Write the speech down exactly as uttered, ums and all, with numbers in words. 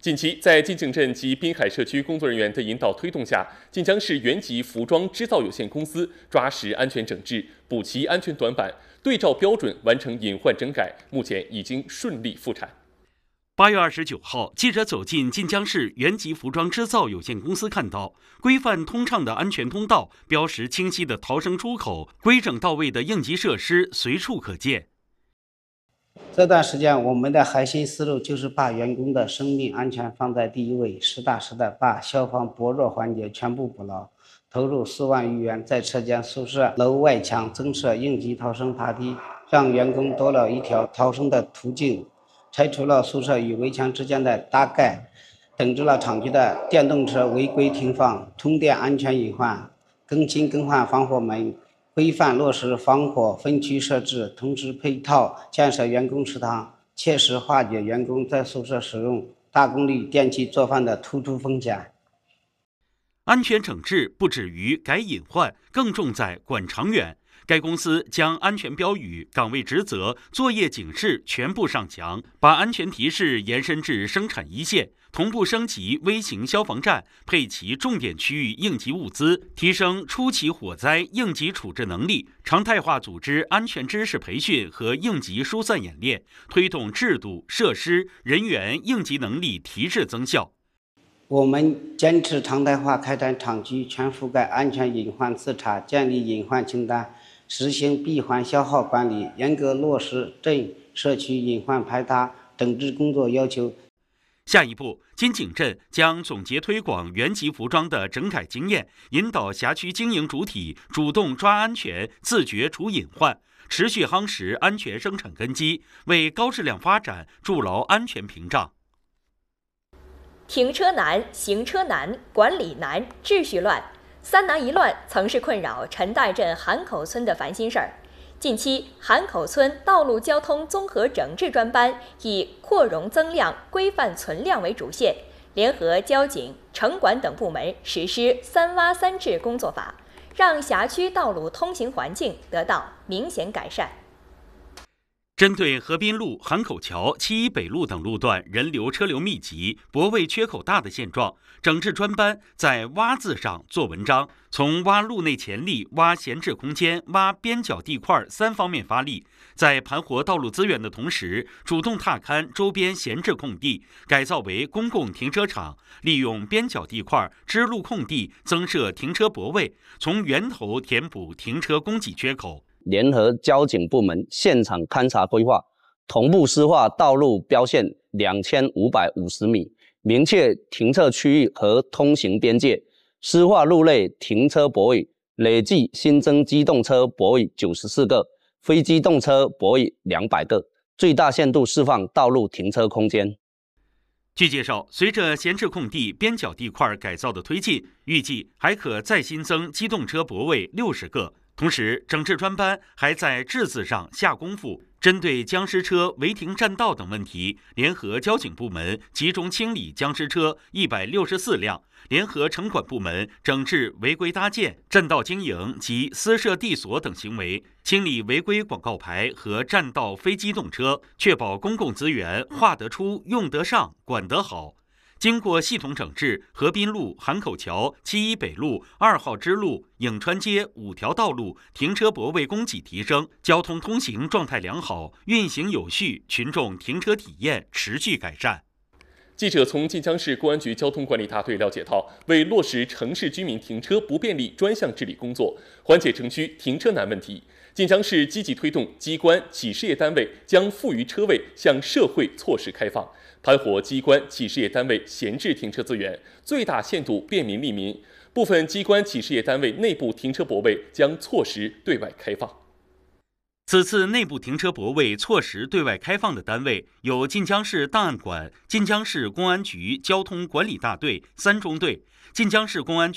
近期，在金井镇及滨海社区工作人员的引导推动下，晋江市原级服装织造有限公司抓实安全整治，补齐安全短板，对照标准完成隐患整改，目前已经顺利复产。 八月二十九号，记者走进晋江市原级服装织造有限公司，看到规范通畅的安全通道、标识清晰的逃生出口、规整到位的应急设施随处可见。 这段时间，我们的核心思路就是把员工的生命安全放在第一位，实打实的把消防薄弱环节全部补牢，投入四万余元，在车间、宿舍楼外墙增设应急逃生爬梯，让员工多了一条逃生的途径。拆除了宿舍与围墙之间的搭盖，整治了厂区的电动车违规停放、充电安全隐患，更新更换防火门，规范落实防火分区设置，同时配套建设员工食堂，切实化解员工在宿舍使用大功率电器做饭的突出风险。 安全整治不止于改隐患，更重在管长远。该公司将安全标语、岗位职责、作业警示全部上墙，把安全提示延伸至生产一线，同步升级微型消防站，配齐重点区域应急物资，提升初期火灾应急处置能力，常态化组织安全知识培训和应急疏散演练，推动制度、设施、人员应急能力提质增效。 我们坚持常态化开展厂区全覆盖安全隐患自查，建立隐患清单，实行闭环消耗管理，严格落实镇社区隐患排查整治工作要求。 下一步，金井镇将总结推广原级服装的整改经验，引导辖区经营主体主动抓安全，自觉除隐患，持续夯实安全生产根基，为高质量发展筑牢安全屏障。 停车难、行车难、管理难、秩序乱，三难一乱曾是困扰陈岱镇韩口村的烦心事儿。近期，韩口村道路交通综合整治专班以扩容增量、规范存量为主线，联合交警、城管等部门实施“三挖三治”工作法，让辖区道路通行环境得到明显改善。 针对河滨路、韩口桥、七一北路等路段人流车流密集、泊位缺口大的现状，整治专班在“挖”字上做文章，从挖路内潜力、挖闲置空间、挖边角地块三方面发力，在盘活道路资源的同时，主动踏勘周边闲置空地，改造为公共停车场，利用边角地块、支路空地增设停车泊位，从源头填补停车供给缺口。 联合交警部门现场勘查规划，同步施划道路标线两千五百五十米，明确停车区域和通行边界，施划路内停车泊位，累计新增机动车泊位九十四个，非机动车泊位两百个，最大限度释放道路停车空间。 据介绍，随着闲置空地边角地块改造的推进，预计还可再新增机动车泊位六十个。同时，整治专班还在治字上下功夫，针对僵尸车违停占道等问题，联合交警部门集中清理僵尸车一百六十四辆，联合城管部门整治违规搭建、占道经营及私设地锁等行为，清理违规广告牌和占道非机动车，确保公共资源划得出、用得上、管得好。经过系统整治，河滨路、韩口桥、七一北路、二号支路、颍川街五条道路停车泊位供给提升，交通通行状态良好，运行有序，群众停车体验持续改善。 记者从晋江市公安局交通管理大队了解到，为落实城市居民停车不便利专项治理工作，缓解城区停车难问题，晋江市积极推动机关、企事业单位将富余车位向社会措施开放，盘活机关、企事业单位闲置停车资源，最大限度便民利民。部分机关、企事业单位内部停车泊位将错时对外开放。 此次内部停车泊位错时对外开放的单位有晋江市档案馆、晋江市公安局交通管理大队三中队、晋江市公安局